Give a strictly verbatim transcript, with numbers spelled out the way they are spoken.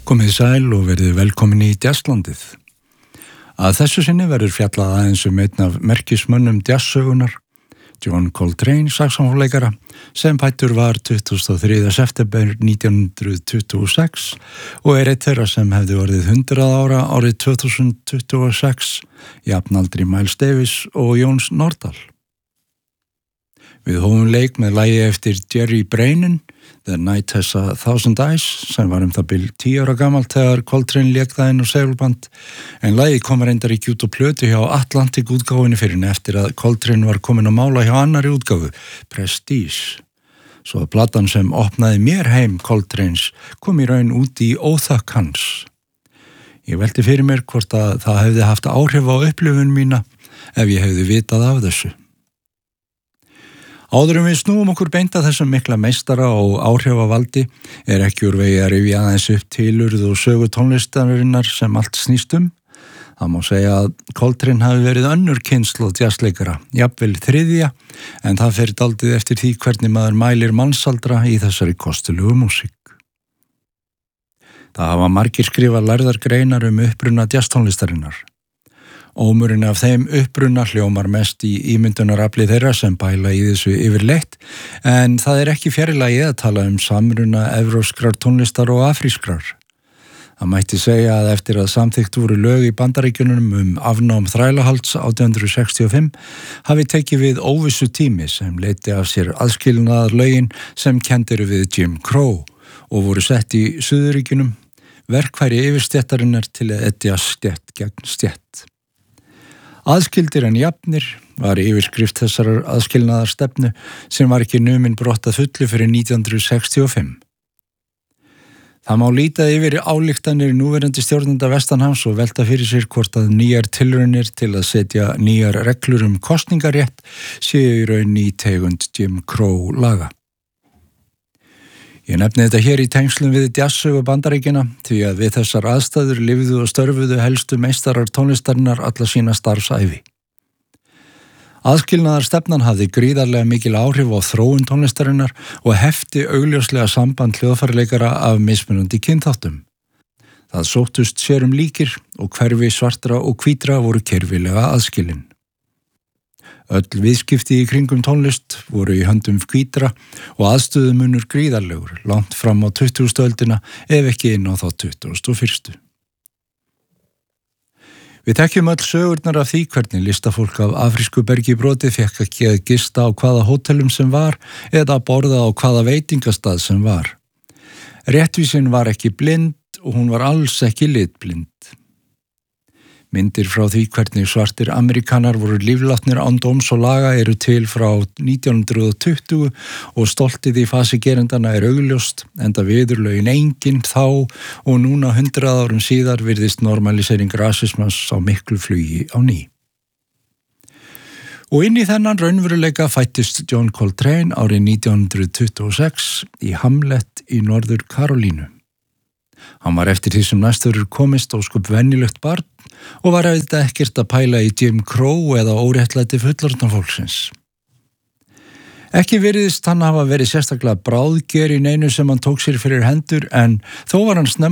Komið sæl og verið velkomin í Jazzlandið. Að þessu sinni verður fjallað aðeins um einn af merkismönnum jazzsögunar, John Coltrane, saxófónleikara, sem fæddur var tuttugasta og þriðja september nítján hundruð tuttugu og sex og er eitt þeirra sem hefði orðið hundrað ára árið tvö þúsund tuttugu og sex, jafnaldri Miles Davis og Jóns Nordal. Við hófum leik með lagi eftir Jerry Brainin, The Night Has a Thousand Eyes, sem var um það bil tíu ára gamalt þegar Coltrane lék það inn á segulband, en lagið kom reyndar ekki út á plötu hjá Atlantic útgáfunni fyrir en eftir að Coltrane var komin að mála hjá annarri útgáfu, Prestige. Svo að platan sem opnaði mér heim Coltranes kom í raun út í óþökk hans. Ég velti fyrir mér hvort að það hefði haft áhrif á upplifun mína ef ég hefði vitað af þessu. Áður en við snúum okkur beint að þessum mikla meistara og áhrifavaldi er ekki úr vegi að rifja aðeins upp tilurð og sögu tónlistarinnar sem allt snýst um. Það má segja að Coltrane hafi verið önnur kynslóð jazzleikara, jafnvel þriðja, en það fer dálítið eftir því hvernig maður mælir mannsaldra í þessari kostulegu músík. Það hafa margir skrifað lærðar greinar um uppruna jazztónlistarinnar. Ómurinn af þeim uppruna hljómar mest í ímyndunarafli þeirra sem bæla í þessu yfirleitt, en það er ekki fjarrilagi að tala um samruna evróskrar tónlistar og afrískrar. Það mætti segja að eftir að samþykkt voru lög í Bandaríkjunum um afnám þrælahalds átján hundruð sextíu og fimm hafi tekið við óvissu tími sem leiddi af sér aðskilnaðar lögin sem kenndir við Jim Crow og voru sett í Suðurríkjunum, verkfæri yfirstéttarinnar til að etja stétt gegn stétt. Aðskildir en jafnir var yfirskrift þessarar aðskilnaðar stefnu sem var ekki numin brott að fullu fyrir nítján hundruð sextíu og fimm. Það má líta yfir ályktanir núverandi stjórnenda vestanhams og velta fyrir sér hvort að nýjar tilraunir til að setja nýjar reglur um kosningarétt séu í raun í tegund Jim Crow laga. Ég nefni þetta hér í tengslum við jazzsögu Bandaríkjanna því að við þessar aðstæður lifðu og störfuðu helstu meistarar tónlistarinnar alla sína starfsævi. Aðskilnaðar stefnan hafði gríðarlega mikil áhrif á þróun tónlistarinnar og hefti augljóslega samband hljóðfæraleikara af mismunandi kynþáttum. Það sóttust sér um líkir og hverfi svartra og hvítra voru kerfilega aðskilin. Öll viðskipti í kringum tónlist voru í höndum hvítra og aðstöðumunur gríðarlegur langt fram á tuttugustu öldina ef ekki inn á þá tuttugustu og fyrstu. Við þekkjum öll sögurnar af því hvernig listafólk af afrísku bergi broti fékk ekki að gista á hvaða hótelum sem var eða að borða á hvaða veitingastað sem var. Réttvísin var ekki blind og hún var alls ekki litblind. Myndir frá því hvernig svartir Amerikanar voru líflátnir án dóms og laga eru til frá nítján hundruð tuttugu og stoltið í fasi gerendana er augljóst, enda viðurlögin engin þá og núna hundrað árum síðar virðist normalisering rasismans á miklu flugi á ný. Og inn í þennan raunveruleika fættist John Coltrane árið nítján hundruð tuttugu og sex í Hamlet í Norður Karólínu. Hann var eftir því sem næstur komist ósköp venjulegt barn og var auðvitað ekkert að pæla í Jim Crow eða óréttlæti fullorðna fólksins. Ekki virðist hann hafa verið sérstaklega bráðger í neinu sem hann tók sér fyrir hendur en þó var hann snemma